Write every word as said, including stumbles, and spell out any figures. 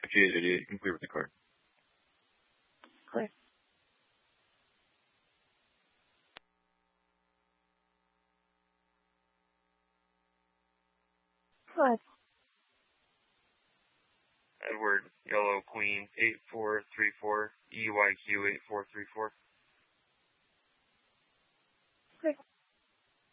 Could you, you complete with the card? Clear. What? Edward, Yellow, Queen, eight four three four, E Y Q eight four three four.